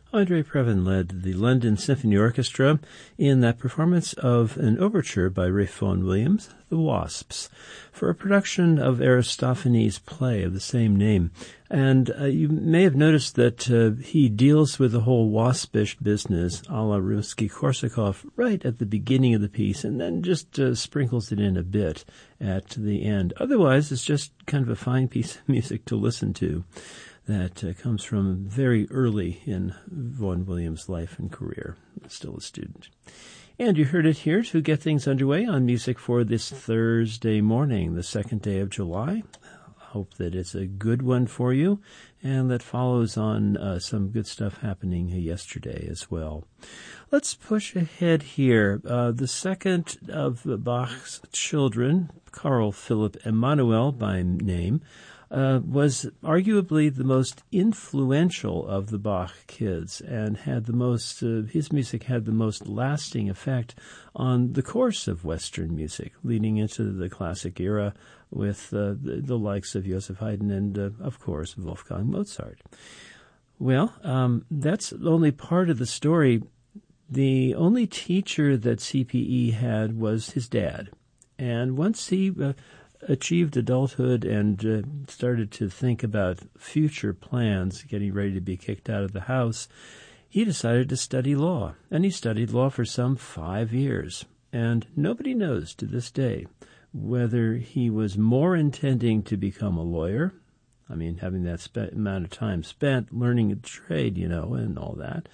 Andre Previn led the London Symphony Orchestra in that performance of an overture by Ralph Vaughan Williams, The Wasps, for a production of Aristophanes' play of the same name. And you may have noticed that he deals with the whole waspish business a la Rimsky-Korsakov right at the beginning of the piece and then just sprinkles it in a bit at the end. Otherwise, it's just kind of a fine piece of music to listen to that comes from very early in Vaughan Williams' life and career, still a student. And you heard it here to get things underway on music for this Thursday morning, the 2nd day of July. I hope that it's a good one for you, and that follows on some good stuff happening yesterday as well. Let's push ahead here. The second of Bach's children, Carl Philipp Emanuel by name, was arguably the most influential of the Bach kids and had the most, his music had the most lasting effect on the course of Western music, leading into the classic era with the likes of Joseph Haydn and, of course, Wolfgang Mozart. Well, that's only part of the story. The only teacher that CPE had was his dad. And once he achieved adulthood and started to think about future plans, getting ready to be kicked out of the house, he decided to study law. And he studied law for some 5 years. And nobody knows to this day whether he was more intending to become a lawyer, I mean, having that amount of time spent learning a trade, and all that,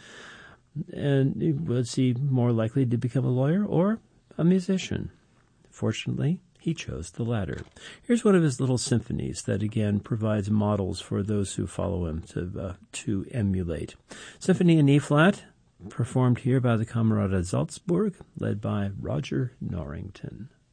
and was he more likely to become a lawyer or a musician? Fortunately, he chose the latter. Here's one of his little symphonies that, again, provides models for those who follow him to emulate. Symphony in E-flat, performed here by the Camerata Salzburg, led by Roger Norrington.